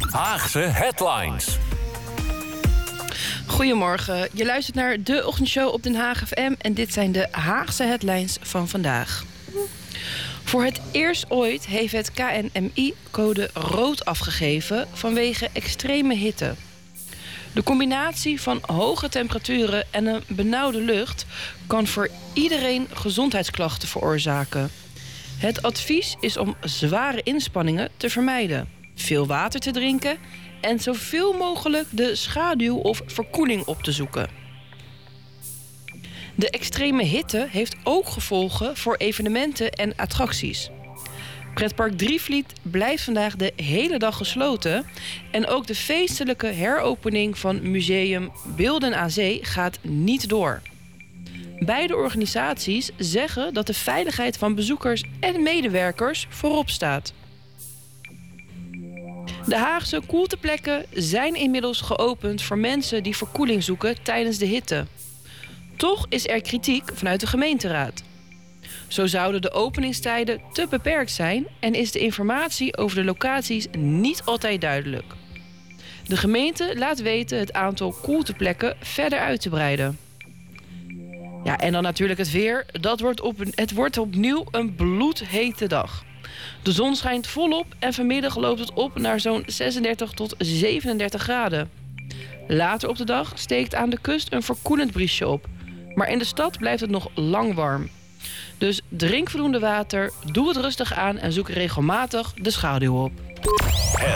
Haagse Headlines. Goedemorgen, je luistert naar de ochtendshow op Den Haag FM en dit zijn de Haagse Headlines van vandaag. Voor het eerst ooit heeft het KNMI code rood afgegeven vanwege extreme hitte. De combinatie van hoge temperaturen en een benauwde lucht kan voor iedereen gezondheidsklachten veroorzaken. Het advies is om zware inspanningen te vermijden, veel water te drinken en zoveel mogelijk de schaduw of verkoeling op te zoeken. De extreme hitte heeft ook gevolgen voor evenementen en attracties. Pretpark Drievliet blijft vandaag de hele dag gesloten en ook de feestelijke heropening van museum Beelden aan Zee gaat niet door. Beide organisaties zeggen dat de veiligheid van bezoekers en medewerkers voorop staat. De Haagse koelteplekken zijn inmiddels geopend voor mensen die verkoeling zoeken tijdens de hitte. Toch is er kritiek vanuit de gemeenteraad. Zo zouden de openingstijden te beperkt zijn en is de informatie over de locaties niet altijd duidelijk. De gemeente laat weten het aantal koelteplekken verder uit te breiden. Ja, en dan natuurlijk het weer. Het wordt opnieuw een bloedhete dag. De zon schijnt volop en vanmiddag loopt het op naar zo'n 36 tot 37 graden. Later op de dag steekt aan de kust een verkoelend briesje op. Maar in de stad blijft het nog lang warm. Dus drink voldoende water, doe het rustig aan en zoek regelmatig de schaduw op.